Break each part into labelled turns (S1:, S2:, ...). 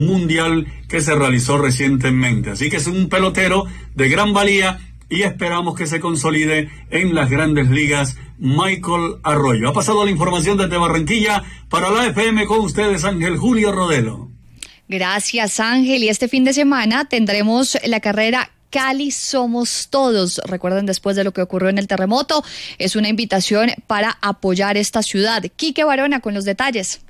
S1: mundial que se realizó recientemente. Así que es un pelotero de gran valía y esperamos que se consolide en las grandes ligas Michael Arroyo. Ha pasado la información desde Barranquilla. Para la FM con ustedes, Ángel Julio Rodelo.
S2: Gracias, Ángel. Y este fin de semana tendremos la carrera Cali Somos Todos. Recuerden, después de lo que ocurrió en el terremoto, es una invitación para apoyar esta ciudad. Quique Barona con los detalles.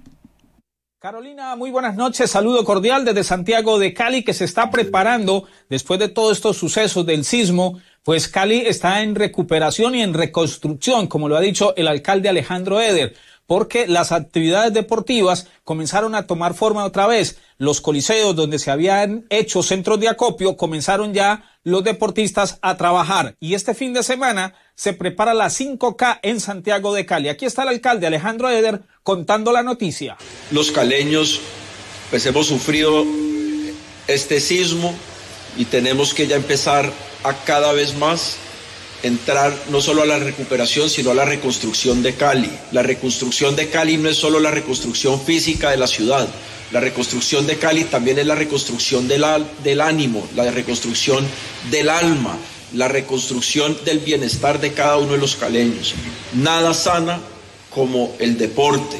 S3: Carolina, muy buenas noches. Saludo cordial desde Santiago de Cali, que se está preparando después de todos estos sucesos del sismo. Pues Cali está en recuperación y en reconstrucción, como lo ha dicho el alcalde Alejandro Eder, porque las actividades deportivas comenzaron a tomar forma otra vez. Los coliseos donde se habían hecho centros de acopio, comenzaron ya los deportistas a trabajar. Y este fin de semana se prepara la 5K en Santiago de Cali. Aquí está el alcalde Alejandro Eder contando la noticia.
S4: Los caleños pues hemos sufrido este sismo y tenemos que ya empezar a cada vez más entrar no solo a la recuperación, sino a la reconstrucción de Cali. La reconstrucción de Cali no es solo la reconstrucción física de la ciudad. La reconstrucción de Cali también es la reconstrucción del ánimo, la reconstrucción del alma, la reconstrucción del bienestar de cada uno de los caleños. Nada sana como el deporte.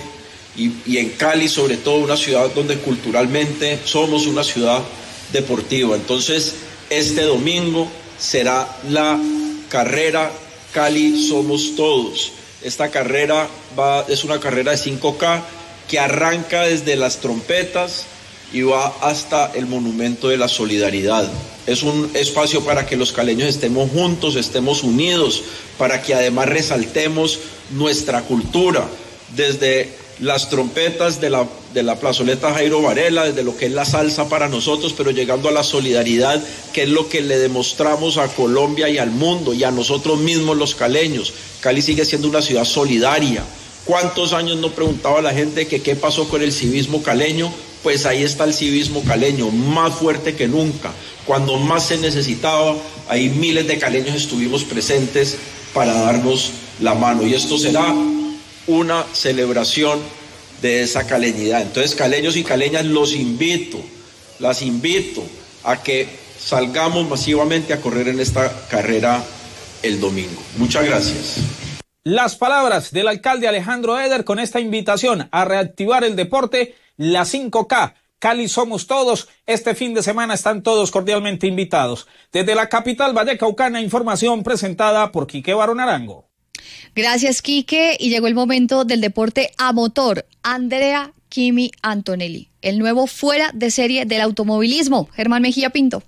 S4: Y en Cali, sobre todo, una ciudad donde culturalmente somos una ciudad deportiva. Entonces, este domingo será la carrera Cali Somos Todos. Esta carrera es una carrera de 5K que arranca desde las trompetas y va hasta el Monumento de la Solidaridad. Es un espacio para que los caleños estemos juntos, estemos unidos, para que además resaltemos nuestra cultura, desde las trompetas de la plazoleta Jairo Varela, desde lo que es la salsa para nosotros, pero llegando a la solidaridad, que es lo que le demostramos a Colombia y al mundo y a nosotros mismos los caleños. Cali sigue siendo una ciudad solidaria. ¿Cuántos años no preguntaba la gente que qué pasó con el civismo caleño? Pues ahí está el civismo caleño, más fuerte que nunca. Cuando más se necesitaba, ahí miles de caleños estuvimos presentes para darnos la mano. Y esto será una celebración de esa caleñidad. Entonces, caleños y caleñas, las invito a que salgamos masivamente a correr en esta carrera el domingo. Muchas gracias.
S3: Las palabras del alcalde Alejandro Eder con esta invitación a reactivar el deporte, la 5K, Cali Somos Todos. Este fin de semana están todos cordialmente invitados. Desde la capital vallecaucana, información presentada por Quique Barón Arango.
S2: Gracias, Quique. Y llegó el momento del deporte a motor. Andrea Kimi Antonelli, el nuevo fuera de serie del automovilismo. Germán Mejía Pinto.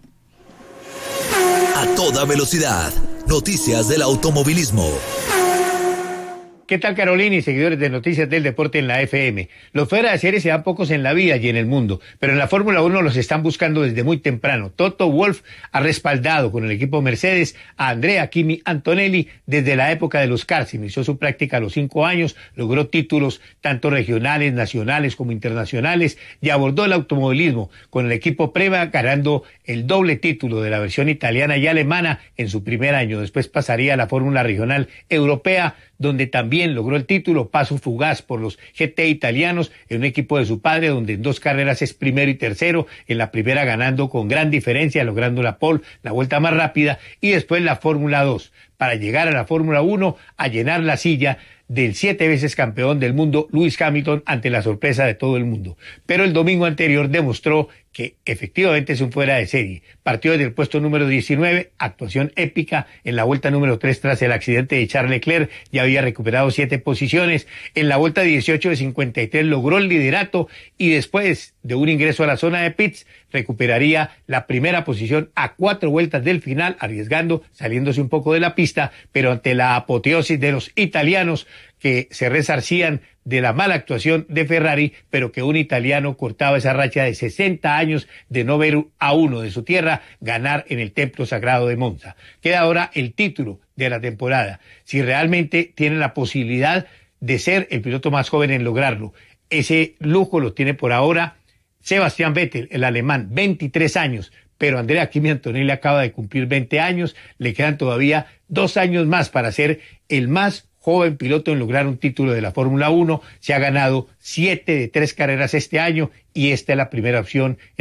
S5: A toda velocidad, noticias del automovilismo.
S6: ¿Qué tal, Carolina y seguidores de Noticias del Deporte en la FM? Los fuera de serie se dan pocos en la vida y en el mundo, pero en la Fórmula 1 los están buscando desde muy temprano. Toto Wolff ha respaldado con el equipo Mercedes a Andrea Kimi Antonelli desde la época de los karts. Inició su práctica a los 5 años, logró títulos tanto regionales, nacionales como internacionales y abordó el automovilismo con el equipo Prema, ganando el doble título de la versión italiana y alemana en su primer año. Después pasaría a la Fórmula Regional Europea, donde también logró el título, paso fugaz por los GT italianos en un equipo de su padre, donde en 2 carreras es primero y tercero, en la primera ganando con gran diferencia, logrando la pole, la vuelta más rápida, y después la Fórmula 2, para llegar a la Fórmula 1 a llenar la silla del 7 veces campeón del mundo Lewis Hamilton ante la sorpresa de todo el mundo. Pero el domingo anterior demostró que efectivamente es un fuera de serie. Partió desde el puesto número 19, actuación épica en la vuelta número 3 tras el accidente de Charles Leclerc, ya había recuperado 7 posiciones. En la vuelta 18 de 53 logró el liderato y después de un ingreso a la zona de pits recuperaría la primera posición a 4 vueltas del final, arriesgando, saliéndose un poco de la pista, pero ante la apoteosis de los italianos que se resarcían de la mala actuación de Ferrari, pero que un italiano cortaba esa racha de 60 años de no ver a uno de su tierra ganar en el Templo Sagrado de Monza. Queda ahora el título de la temporada, si realmente tiene la posibilidad de ser el piloto más joven en lograrlo. Ese lujo lo tiene por ahora Sebastián Vettel, el alemán, 23 años, pero Andrea Kimi Antonelli acaba de cumplir 20 años, le quedan todavía 2 años más para ser el más joven piloto en lograr un título de la Fórmula 1. Se ha ganado 7 de 3 carreras este año y esta es la primera opción